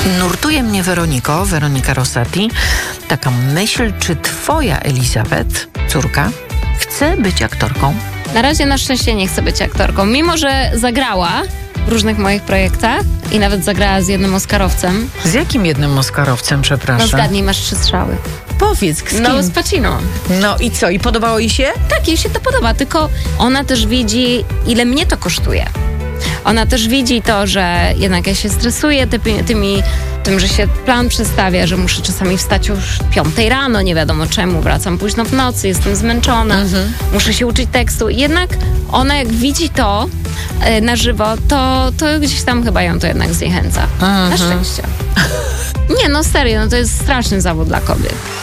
Nurtuje mnie Weronika Rosati, taka myśl, czy twoja Elizabeth, córka, chce być aktorką? Na razie na szczęście nie chcę być aktorką, mimo że zagrała w różnych moich projektach i nawet zagrała z jednym oscarowcem. Z jakim jednym oscarowcem, przepraszam? No zgadnij, masz 3 strzały. Powiedz, z kim? No z Pacino. No i co? I podobało jej się? Tak, jej się to podoba, tylko ona też widzi, ile mnie to kosztuje. Ona też widzi to, że jednak ja się stresuję tym, że się plan przestawia, że muszę czasami wstać już 5 rano, nie wiadomo czemu, wracam późno w nocy, jestem zmęczona, muszę się uczyć tekstu. Jednak ona jak widzi to na żywo, to gdzieś tam chyba ją to jednak zniechęca. Na szczęście. Nie, no serio, no to jest straszny zawód dla kobiet.